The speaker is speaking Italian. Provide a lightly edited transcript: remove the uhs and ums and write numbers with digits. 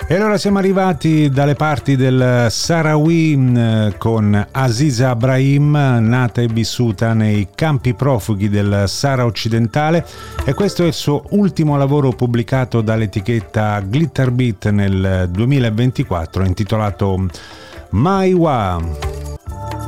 E allora siamo arrivati dalle parti del Sahrawi con Aziza Brahim, nata e vissuta nei campi profughi del Sahara occidentale, e questo è il suo ultimo lavoro pubblicato dall'etichetta Glitterbeat nel 2024, intitolato Maiwa.